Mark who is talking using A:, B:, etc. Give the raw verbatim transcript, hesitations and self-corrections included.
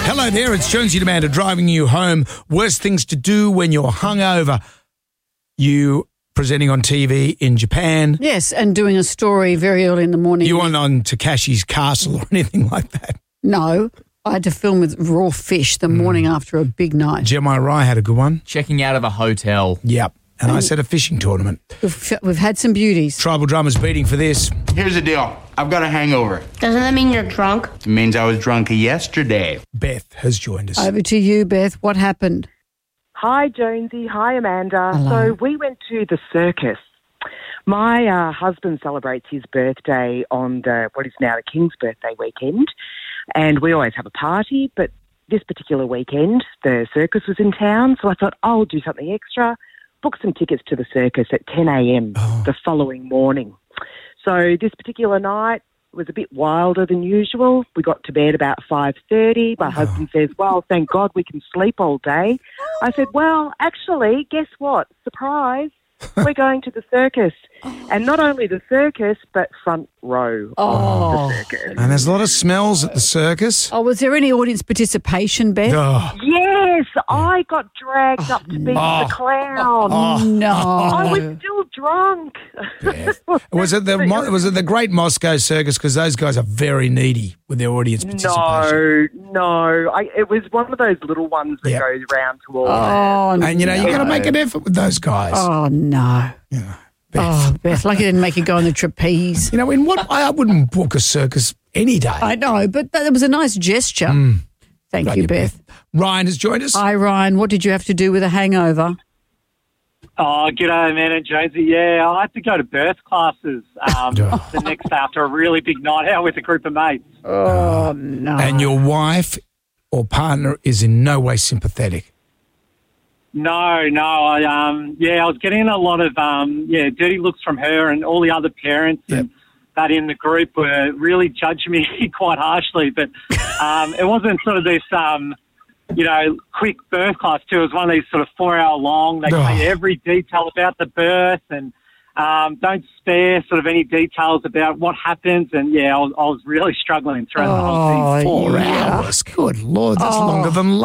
A: Hello there, it's Jonesy Demander driving you home. Worst things to do when you're hungover. You presenting on T V in Japan.
B: Yes, and doing a story very early in the morning.
A: You weren't on Takashi's Castle or anything like that.
B: No, I had to film with raw fish the morning after a big night.
A: Jeremiah Rye had a good one.
C: Checking out of a hotel.
A: Yep. And I said a fishing tournament.
B: We've, we've had some beauties.
A: Tribal Drummer's beating for this.
D: Here's the deal. I've got a hangover.
E: Doesn't that mean you're drunk?
D: It means I was drunk yesterday.
A: Beth has joined us.
B: Over to you, Beth. What happened?
F: Hi, Jonesy. Hi, Amanda.
B: Hello.
F: So we went to the circus. My uh, husband celebrates his birthday on the what is now the King's birthday weekend, and we always have a party, but this particular weekend the circus was in town, so I thought I'll do something extra, book some tickets to the circus at ten a.m.
A: Oh.
F: the following morning. So this particular night was a bit wilder than usual. We got to bed about five thirty. My
A: Oh.
F: husband says, well, thank God we can sleep all day. I said, well, actually, guess what? Surprise. We're going to the circus. And not only the circus, but front row
B: Oh.
F: of the circus.
A: And there's a lot of smells at the circus.
B: Oh, was there any audience participation, Beth?
A: Oh.
F: Yes, I got dragged up to be
A: Oh.
F: the clown.
B: No.
F: I was still drunk.
A: Beth. Was it the Mo- was it the Great Moscow Circus? Because those guys are very needy with their audience participation.
F: No, no. I, it was one of those little ones that
A: Yep.
F: goes round to all.
B: Oh,
A: And you know you got to make an effort with those guys.
B: Oh, no.
A: Yeah.
B: Oh, Beth, lucky I didn't make you go on the trapeze.
A: You know, in what I wouldn't book a circus any day.
B: I know, but that was a nice gesture. Thank
A: Right,
B: you,
A: you,
B: Beth.
A: Ryan has joined us.
B: Hi, Ryan. What did you have to do with a hangover?
G: Oh, g'day, man, and Jonesy. Yeah, I had to go to birth classes um, the next day after a really big night out with a group of mates.
B: Oh, no.
A: And your wife or partner is in no way sympathetic.
G: No, no, I um, yeah, I was getting a lot of um, yeah, dirty looks from her and all the other parents
A: Yep.
G: and that in the group were really judging me quite harshly. But um, it wasn't sort of this um, you know, quick birth class too. It was one of these sort of four hour long. They
A: Oh.
G: tell you every detail about the birth and um, don't spare sort of any details about what happens. And yeah, I was, I was really struggling throughout the whole thing.
B: Oh,
A: Four
B: yeah.
A: hours. Good Lord, that's
B: Oh.
A: longer than